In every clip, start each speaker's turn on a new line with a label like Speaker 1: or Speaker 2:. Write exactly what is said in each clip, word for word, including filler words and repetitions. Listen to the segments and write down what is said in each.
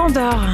Speaker 1: Sandor,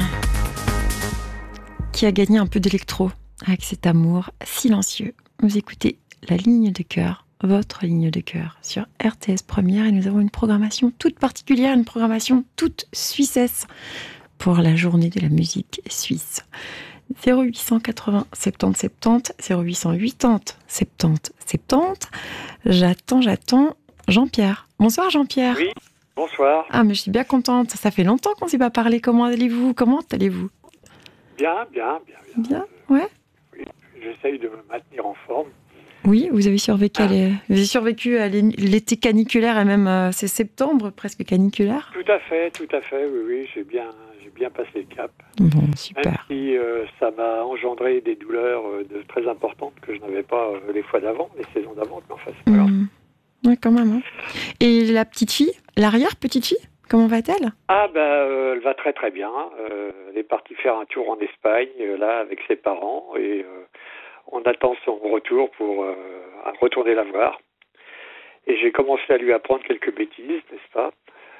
Speaker 1: qui a gagné un peu d'électro avec cet amour silencieux. Vous écoutez la ligne de cœur, votre ligne de cœur sur R T S Première, et nous avons une programmation toute particulière, une programmation toute suissesse pour la journée de la musique suisse. zéro huit cent quatre-vingts soixante-dix soixante-dix, zéro huit cent quatre-vingts soixante-dix soixante-dix. J'attends, j'attends Jean-Pierre. Bonsoir Jean-Pierre.
Speaker 2: Oui, bonsoir.
Speaker 1: Ah, mais je suis bien contente. Ça fait longtemps qu'on ne s'est pas parlé. Comment allez-vous Comment allez-vous
Speaker 2: Bien, bien, bien. Bien,
Speaker 1: bien ouais.
Speaker 2: Oui, j'essaye de me maintenir en forme.
Speaker 1: Oui, vous avez survécu,
Speaker 2: ah.
Speaker 1: à, les... vous avez survécu à l'été caniculaire et même euh, c'est septembre presque caniculaire.
Speaker 2: Tout à fait, tout à fait, oui, oui, j'ai bien, j'ai bien passé le cap.
Speaker 1: Bon, super.
Speaker 2: Même si euh, ça m'a engendré des douleurs euh, de, très importantes que je n'avais pas euh, les fois d'avant, les saisons d'avant, mais enfin, c'est pas grave.
Speaker 1: Mmh. Oui, quand même. Hein. Et la petite fille, l'arrière petite fille, comment va-t-elle ?
Speaker 2: Ah, ben, euh, elle va très très bien. Euh, elle est partie faire un tour en Espagne, euh, là, avec ses parents, et euh, on attend son retour pour euh, retourner la voir. Et j'ai commencé à lui apprendre quelques bêtises, n'est-ce pas ?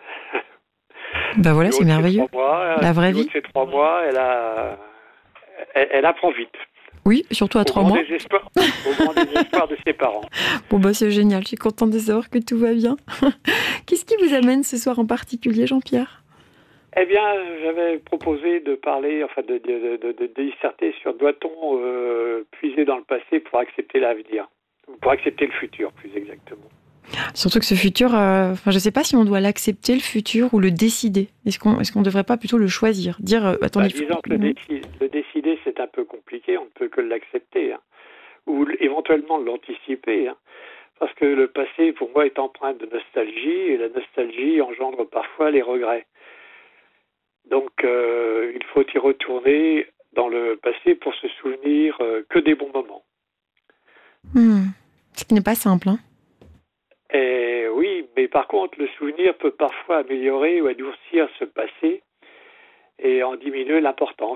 Speaker 1: Ben voilà, c'est merveilleux.
Speaker 2: Mois,
Speaker 1: la vraie vie.
Speaker 2: De ces trois mois, elle, a... elle, elle apprend vite.
Speaker 1: Oui, surtout à
Speaker 2: au
Speaker 1: trois
Speaker 2: grand
Speaker 1: mois.
Speaker 2: Désespoir, au grand désespoir de ses parents.
Speaker 1: Bon, bah c'est génial, je suis contente de savoir que tout va bien. Qu'est-ce qui vous amène ce soir en particulier, Jean-Pierre ?
Speaker 2: Eh bien, j'avais proposé de parler, enfin de, de, de, de, de disserter sur doit-on euh, puiser dans le passé pour accepter l'avenir, pour accepter le futur, plus exactement.
Speaker 1: Surtout que ce futur, euh, enfin, je ne sais pas si on doit l'accepter, le futur, ou le décider. Est-ce qu'on est-ce qu'on ne devrait pas plutôt le choisir ? Dire, euh, attendez...
Speaker 2: Bah, disons que le, déci- le décider, c'est un peu compliqué, on ne peut que l'accepter, hein, ou éventuellement l'anticiper, hein, parce que le passé, pour moi, est empreint de nostalgie, et la nostalgie engendre parfois les regrets. Donc, euh, il faut y retourner dans le passé pour se souvenir euh, que des bons moments.
Speaker 1: Mmh. Ce qui n'est pas simple, hein.
Speaker 2: Et oui, mais par contre, le souvenir peut parfois améliorer ou adoucir ce passé et en diminuer l'importance.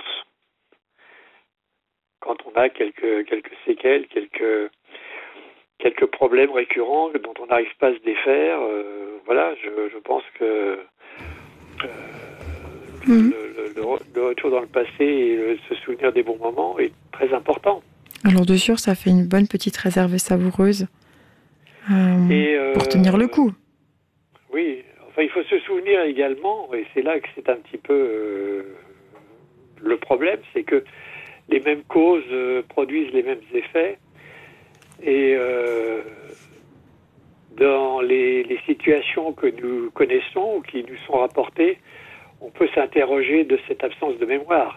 Speaker 2: Quand on a quelques, quelques séquelles, quelques, quelques problèmes récurrents dont on n'arrive pas à se défaire, euh, voilà, je, je pense que euh, mmh. le, le, le, le retour dans le passé et le, se souvenir des bons moments est très important.
Speaker 1: Alors de sûr, ça fait une bonne petite réserve savoureuse. Euh, et euh, pour tenir le coup.
Speaker 2: Oui, enfin il faut se souvenir également, et c'est là que c'est un petit peu euh, le problème, c'est que les mêmes causes euh, produisent les mêmes effets, et euh, dans les, les situations que nous connaissons ou qui nous sont rapportées, on peut s'interroger de cette absence de mémoire.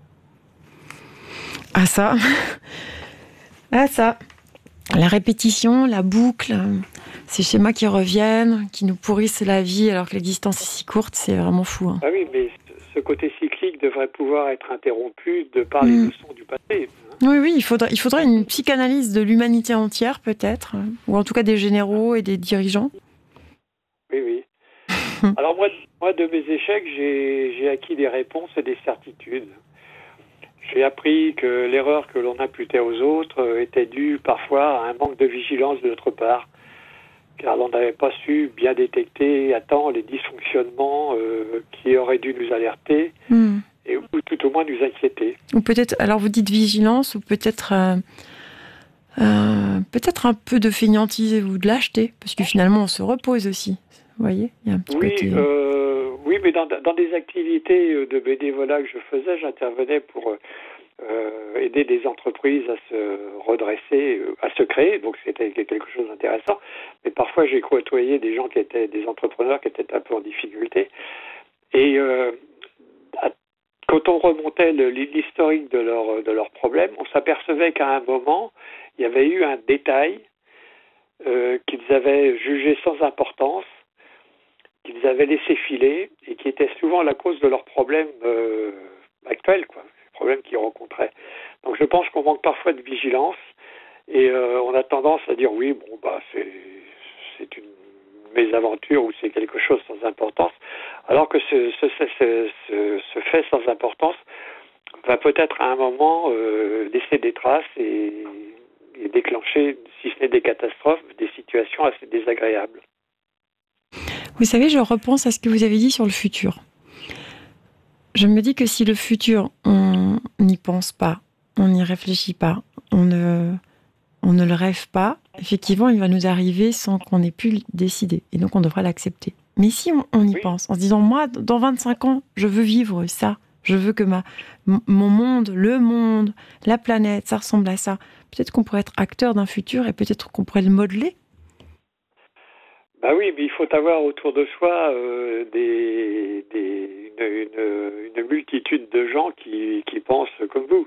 Speaker 1: Ah ça, ah ça. La répétition, la boucle, ces schémas qui reviennent, qui nous pourrissent la vie alors que l'existence est si courte, c'est vraiment fou. Hein.
Speaker 2: Ah oui, mais ce côté cyclique devrait pouvoir être interrompu de par les mmh. leçons du passé. Hein.
Speaker 1: Oui, oui, il faudrait, il faudrait une psychanalyse de l'humanité entière peut-être, ou en tout cas des généraux et des dirigeants.
Speaker 2: Oui, oui. Alors moi, moi, de mes échecs, j'ai, j'ai acquis des réponses et des certitudes. J'ai appris que l'erreur que l'on imputait aux autres était due parfois à un manque de vigilance de notre part, car l'on n'avait pas su bien détecter à temps les dysfonctionnements euh, qui auraient dû nous alerter mmh. et ou tout au moins nous inquiéter.
Speaker 1: Ou peut-être, alors vous dites vigilance, ou peut-être, euh, euh, peut-être un peu de fainéantise ou de lâcheté, parce que finalement on se repose aussi. Vous voyez, il y a un petit
Speaker 2: oui,
Speaker 1: côté...
Speaker 2: Euh, oui, mais dans, dans des activités de bénévolat que je faisais, j'intervenais pour euh, aider des entreprises à se redresser, à se créer, donc c'était quelque chose d'intéressant. Mais parfois, j'ai côtoyé des gens qui étaient des entrepreneurs qui étaient un peu en difficulté. Et euh, quand on remontait le, l'historique de leurs de leurs problèmes, on s'apercevait qu'à un moment, il y avait eu un détail euh, qu'ils avaient jugé sans importance, qu'ils avaient laissé filer et qui était souvent la cause de leurs problèmes euh, actuels, quoi, les problèmes qu'ils rencontraient. Donc je pense qu'on manque parfois de vigilance et euh, on a tendance à dire oui, bon bah c'est c'est une mésaventure ou c'est quelque chose sans importance, alors que ce, ce, ce, ce, ce, ce fait sans importance va peut-être à un moment euh, laisser des traces et, et déclencher, si ce n'est des catastrophes, des situations assez désagréables.
Speaker 1: Vous savez, je repense à ce que vous avez dit sur le futur. Je me dis que si le futur, on n'y pense pas, on n'y réfléchit pas, on ne, on ne le rêve pas, effectivement, il va nous arriver sans qu'on ait pu le décider. Et donc, on devra l'accepter. Mais si on, on y
Speaker 2: Oui.
Speaker 1: pense, en se disant, moi, dans vingt-cinq ans, je veux vivre ça. Je veux que ma, m- mon monde, le monde, la planète, ça ressemble à ça. Peut-être qu'on pourrait être acteur d'un futur et peut-être qu'on pourrait le modeler.
Speaker 2: Bah oui, mais il faut avoir autour de soi euh, des, des, une, une, une multitude de gens qui, qui pensent comme vous.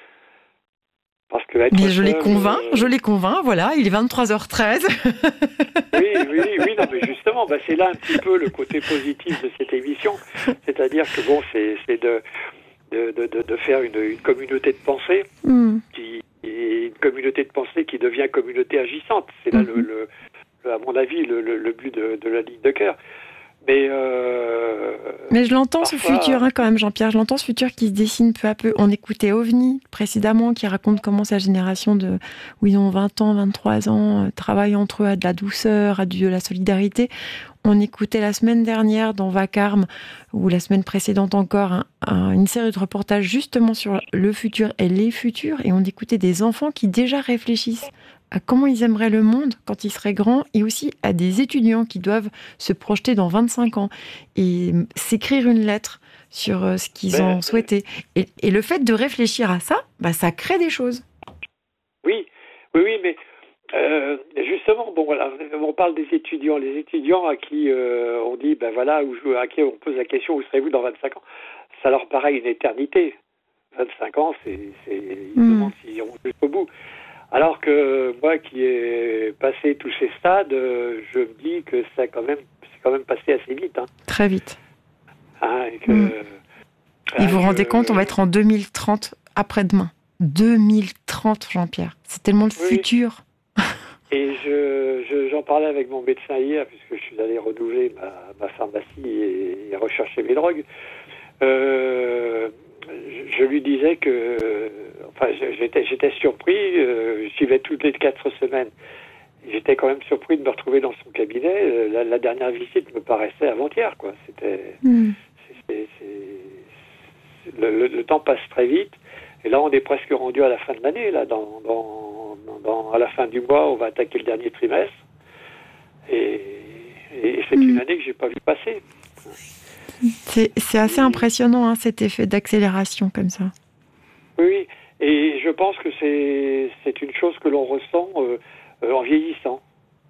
Speaker 2: Parce que être
Speaker 1: Mais je les
Speaker 2: seul,
Speaker 1: convainc,
Speaker 2: euh,
Speaker 1: je les convainc, voilà, il est vingt-trois heures treize.
Speaker 2: oui, oui, oui, non, mais justement, bah c'est là un petit peu le côté positif de cette émission. C'est-à-dire que bon, c'est, c'est de, de, de, de- de faire une, une communauté de pensée,
Speaker 1: Hmm.
Speaker 2: qui, et une communauté de pensée qui devient communauté agissante. C'est là, le,
Speaker 1: Mhm.
Speaker 2: le, le- à mon avis, le, le, le but de, de la ligne de cœur. Mais, euh,
Speaker 1: Mais je l'entends ce
Speaker 2: parfois,
Speaker 1: futur hein, quand même, Jean-Pierre. Je l'entends ce futur qui se dessine peu à peu. On écoutait OVNI précédemment, qui raconte comment sa génération de où ils ont vingt ans, vingt-trois ans, euh, travaille entre eux à de la douceur, à du- de la solidarité. On écoutait la semaine dernière dans Vacarme, ou la semaine précédente encore, un- un- une série de reportages justement sur le futur et les futurs. Et on écoutait des enfants qui déjà réfléchissent à comment ils aimeraient le monde quand ils seraient grands, et aussi à des étudiants qui doivent se projeter dans vingt-cinq ans et euh, s'écrire une lettre sur euh, ce qu'ils
Speaker 2: ben,
Speaker 1: ont souhaité. Et, et le fait de réfléchir à ça, bah, ça crée des choses.
Speaker 2: oui, oui, oui, mais euh, justement, bon, voilà, on parle des étudiants, les étudiants à qui euh, on dit, ben voilà, où je- à qui on pose la question, où serez-vous dans vingt-cinq ans? Ça leur paraît une éternité. vingt-cinq ans, c'est, c'est, ils se
Speaker 1: Hmm.
Speaker 2: demandent s'ils iront jusqu'au bout. Alors que moi, qui ai passé tous ces stades, euh, je me dis que ça quand même, c'est quand même passé assez vite, hein.
Speaker 1: Très vite.
Speaker 2: Hein, et que,
Speaker 1: Hmm. Et
Speaker 2: hein,
Speaker 1: vous vous rendez
Speaker 2: que-
Speaker 1: compte, on va être en deux mille trente après-demain. deux mille trente, Jean-Pierre. C'est tellement le
Speaker 2: Oui.
Speaker 1: futur.
Speaker 2: Et je, je- j'en parlais avec mon médecin hier, puisque je suis allé renouveler ma, ma pharmacie et, et rechercher mes drogues. Euh, je, je lui disais que, enfin, j'étais, j'étais surpris. Euh, je suivais toutes les quatre semaines. J'étais quand même surpris de me retrouver dans son cabinet. La, la dernière visite me paraissait avant-hier, quoi. C'était,
Speaker 1: Hmm.
Speaker 2: c'est, c'est- c'est- le, le- le temps passe très vite. Et là, on est presque rendu à la fin de l'année. Là, dans, dans, dans- dans- à la fin du mois, on va attaquer le dernier trimestre. Et, et c'est
Speaker 1: Mm.
Speaker 2: une année que j'ai pas vu passer.
Speaker 1: C'est, c'est assez impressionnant, hein, cet effet d'accélération comme ça.
Speaker 2: Oui, et je pense que c'est c'est une chose que l'on ressent euh, euh, en vieillissant.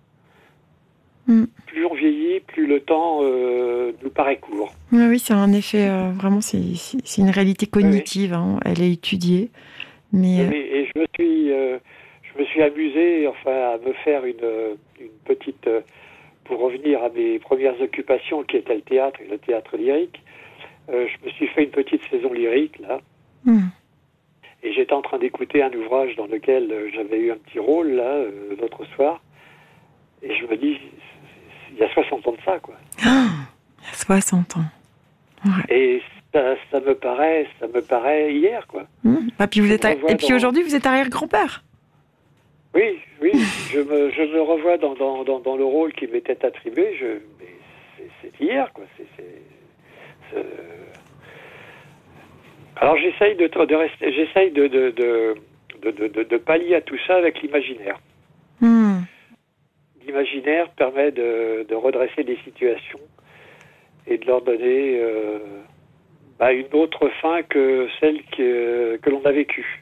Speaker 1: Mm.
Speaker 2: Plus on vieillit, plus le temps euh, nous paraît court.
Speaker 1: Oui, oui, c'est un effet, euh, vraiment, c'est, c'est, c'est une réalité cognitive, hein, elle est étudiée. Mais euh,
Speaker 2: Oui, et je me suis euh, je me suis amusé, enfin, à me faire une une petite euh, pour revenir à mes premières occupations qui étaient le théâtre et le théâtre lyrique. Euh, je me suis fait une petite saison lyrique là.
Speaker 1: mm.
Speaker 2: Et j'étais en train d'écouter un ouvrage dans lequel euh, j'avais eu un petit rôle, là, euh, l'autre soir. Et je me dis, il y a soixante ans de ça, quoi.
Speaker 1: Ah, il y a soixante ans. Ouais.
Speaker 2: Et ça, ça me paraît, ça me paraît hier, quoi.
Speaker 1: Mm. Ah, puis vous
Speaker 2: Je
Speaker 1: êtes
Speaker 2: me
Speaker 1: à-
Speaker 2: revois
Speaker 1: Et puis
Speaker 2: dans-
Speaker 1: aujourd'hui, vous êtes arrière-grand-père.
Speaker 2: Oui, oui, je me, je me revois dans, dans, dans, dans le rôle qui m'était attribué. Je, mais c'est, c'est hier, quoi. C'est, c'est, c'est... Alors j'essaye de, de rester, j'essaye de, de, de, de, de, de, de pallier à tout ça avec l'imaginaire.
Speaker 1: Mm.
Speaker 2: L'imaginaire permet de, de redresser des situations et de leur donner euh, bah, une autre fin que celle que, que l'on a vécue.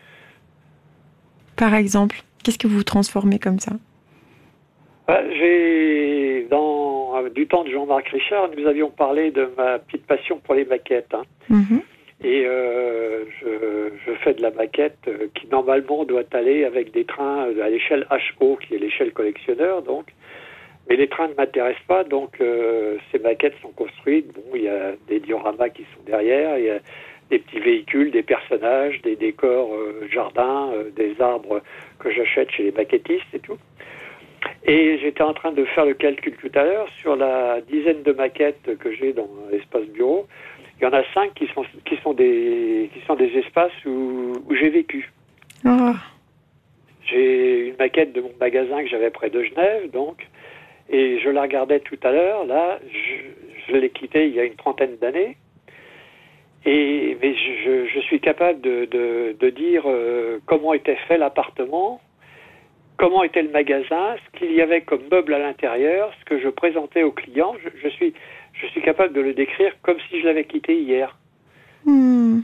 Speaker 1: Par exemple, qu'est-ce que vous transformez comme ça?
Speaker 2: Bah, j'ai, dans du temps de Jean-Marc Richard, nous avions parlé de ma petite passion pour les maquettes. Hein.
Speaker 1: Mhm.
Speaker 2: Et euh, je, je fais de la maquette euh, qui normalement doit aller avec des trains à l'échelle H O, qui est l'échelle collectionneur, donc. Mais les trains ne m'intéressent pas, donc euh, ces maquettes sont construites. Bon, il y a des dioramas qui sont derrière, il y a des petits véhicules, des personnages, des décors euh, jardins, euh, des arbres que j'achète chez les maquettistes et tout. Et j'étais en train de faire le calcul tout à l'heure sur la dizaine de maquettes que j'ai dans l'espace bureau. Il y en a cinq qui sont qui sont des qui sont des espaces où, où j'ai vécu.
Speaker 1: Oh.
Speaker 2: J'ai une maquette de mon magasin que j'avais près de Genève, donc, et je la regardais tout à l'heure. Là, je, je l'ai quitté il y a une trentaine d'années, Et mais je, je suis capable de, de, de dire euh, comment était fait l'appartement, comment était le magasin, ce qu'il y avait comme meuble à l'intérieur, ce que je présentais aux clients. Je, je suis je suis capable de le décrire comme si je l'avais quitté hier.
Speaker 1: Mmh.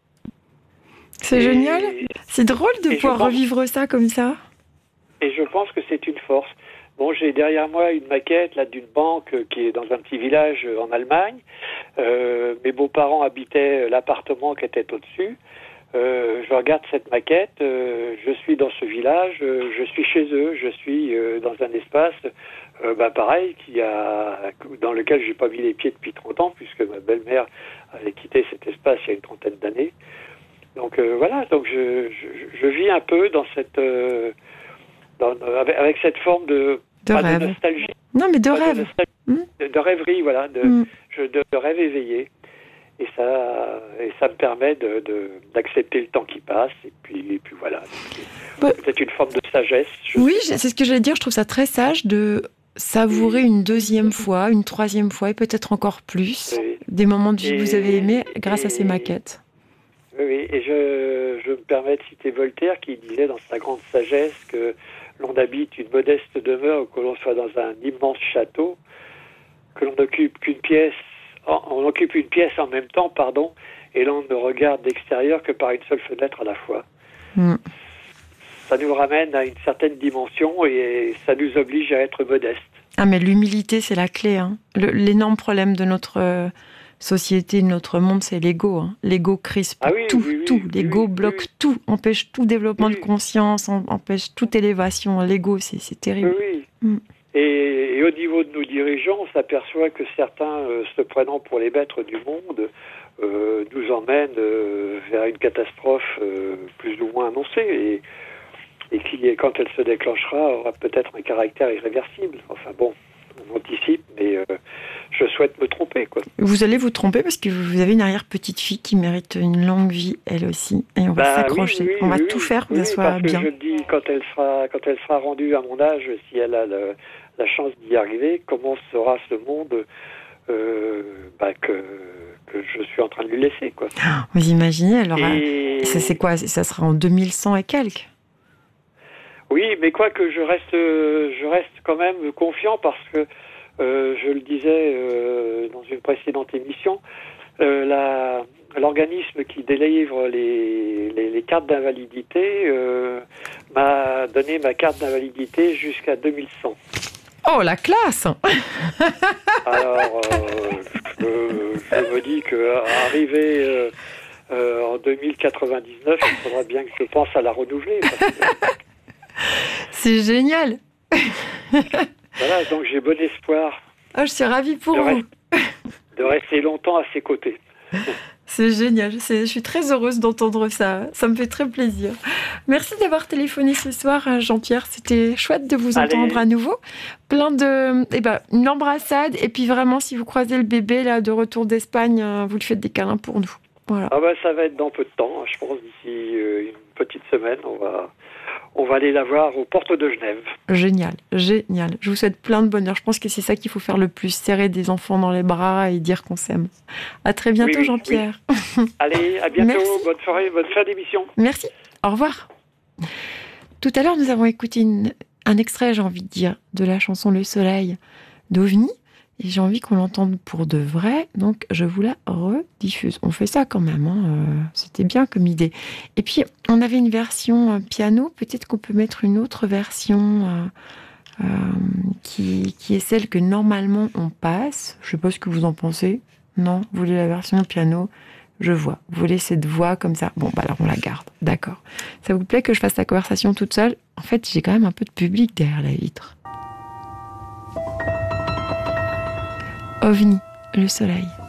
Speaker 1: C'est
Speaker 2: et,
Speaker 1: génial. C'est drôle de pouvoir
Speaker 2: pense,
Speaker 1: revivre ça comme ça.
Speaker 2: Et je pense que c'est une force. Bon, j'ai derrière moi une maquette là d'une banque qui est dans un petit village en Allemagne. Euh, mes beaux-parents habitaient l'appartement qui était au-dessus. Euh, je regarde cette maquette, euh, je suis dans ce village, euh, je suis chez eux, je suis euh, dans un espace, euh, bah pareil, qui a, dans lequel j'ai pas mis les pieds depuis trente ans, puisque ma belle-mère avait quitté cet espace il y a une trentaine d'années. Donc euh, voilà, donc je, je, je vis un peu dans cette, euh, dans, avec, avec cette forme de,
Speaker 1: de
Speaker 2: pas
Speaker 1: rêve.
Speaker 2: de nostalgie,
Speaker 1: non mais de
Speaker 2: pas
Speaker 1: rêve,
Speaker 2: de,
Speaker 1: mmh.
Speaker 2: de, de rêverie, voilà, de, mmh. je, de, de rêve éveillé. Et ça, et ça me permet de, de, d'accepter le temps qui passe. Et puis, et puis voilà.
Speaker 1: Ouais.
Speaker 2: Peut-être une forme de sagesse.
Speaker 1: Oui, c'est ce que j'allais dire. Je trouve ça très sage de savourer oui. une deuxième fois, une troisième fois et peut-être encore plus oui. des moments de vie et, que vous avez aimés grâce et, à ces maquettes.
Speaker 2: Oui, et je, je me permets de citer Voltaire qui disait dans sa grande sagesse que l'on habite une modeste demeure ou que l'on soit dans un immense château, que l'on n'occupe qu'une pièce on occupe une pièce en même temps, pardon, et l'on ne regarde d'extérieur que par une seule fenêtre à la fois. Mm. Ça nous ramène à une certaine dimension et ça nous oblige à être modeste.
Speaker 1: Ah, mais l'humilité, c'est la clé. Hein. Le, l'énorme problème de notre société, de notre monde, c'est l'ego. Hein. L'ego crispe ah oui, tout, oui, oui, tout. Oui, l'ego oui, bloque oui. tout, empêche tout développement oui. de conscience, empêche toute élévation. L'ego, c'est, c'est terrible.
Speaker 2: Oui, oui. Mm. Et, et au niveau de nos dirigeants, on s'aperçoit que certains, euh, se prenant pour les maîtres du monde, euh, nous emmènent euh, vers une catastrophe euh, plus ou moins annoncée et, et qui, quand elle se déclenchera, aura peut-être un caractère irréversible. Enfin bon, on anticipe, mais euh, je souhaite me tromper, quoi.
Speaker 1: Vous allez vous tromper parce que vous avez une arrière-petite-fille qui mérite une longue vie, elle aussi, et on va bah, s'accrocher.
Speaker 2: Oui, oui,
Speaker 1: on va
Speaker 2: oui,
Speaker 1: tout faire pour
Speaker 2: oui,
Speaker 1: que ça soit
Speaker 2: parce
Speaker 1: bien.
Speaker 2: Que je le dis, quand elle sera, quand elle sera rendue à mon âge, si elle a le, la chance d'y arriver, comment sera ce monde euh, bah, que, que je suis en train de lui laisser, quoi.
Speaker 1: Vous imaginez, alors,
Speaker 2: et...
Speaker 1: ça, c'est quoi? Ça sera en deux mille cent et quelques?
Speaker 2: Oui, mais quoi que je reste, je reste quand même confiant parce que euh, je le disais euh, dans une précédente émission, euh, la, l'organisme qui délivre les, les, les cartes d'invalidité euh, m'a donné ma carte d'invalidité jusqu'à deux mille cent.
Speaker 1: Oh, la classe!
Speaker 2: Alors, euh, je, je me dis qu'arriver euh, euh, en deux mille quatre-vingt-dix-neuf, il faudra bien que je pense à la renouveler. Parce que...
Speaker 1: C'est génial!
Speaker 2: Voilà, donc j'ai bon espoir.
Speaker 1: Oh, je suis ravie pour
Speaker 2: de
Speaker 1: vous.
Speaker 2: Rester, de rester longtemps à ses côtés.
Speaker 1: C'est génial. C'est, je suis très heureuse d'entendre ça. Ça me fait très plaisir. Merci d'avoir téléphoné ce soir, Jean-Pierre. C'était chouette de vous Allez. entendre à nouveau. Plein de, eh ben, une embrassade. Et puis vraiment, si vous croisez le bébé là de retour d'Espagne, vous lui faites des câlins pour nous. Voilà.
Speaker 2: Ah ben, ça va être dans peu de temps. Je pense d'ici une petite semaine, on va. On va aller la voir aux portes de Genève.
Speaker 1: Génial, génial. Je vous souhaite plein de bonheur. Je pense que c'est ça qu'il faut faire le plus, serrer des enfants dans les bras et dire qu'on s'aime. À très bientôt, oui, oui, Jean-Pierre.
Speaker 2: Oui. Allez, à bientôt.
Speaker 1: Merci.
Speaker 2: Bonne soirée, bonne fin d'émission.
Speaker 1: Merci. Au revoir. Tout à l'heure, nous avons écouté une, un extrait, j'ai envie de dire, de la chanson Le Soleil d'OVNI. Et j'ai envie qu'on l'entende pour de vrai, donc je vous la rediffuse. On fait ça quand même, hein. euh, c'était bien comme idée. Et puis, on avait une version piano, peut-être qu'on peut mettre une autre version euh, euh, qui, qui est celle que normalement on passe. Je ne sais pas ce que vous en pensez. Non, vous voulez la version piano? Je vois. Vous voulez cette voix comme ça? Bon, bah alors on la garde, d'accord. Ça vous plaît que je fasse la conversation toute seule? En fait, j'ai quand même un peu de public derrière la vitre. OVNI, le soleil.